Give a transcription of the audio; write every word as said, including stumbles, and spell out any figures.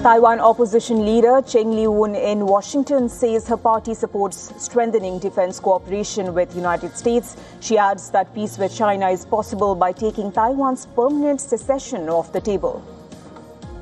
Taiwan opposition leader Cheng Li-un in Washington says her party supports strengthening defense cooperation with the United States. She adds that peace with China is possible by taking Taiwan's permanent secession off the table.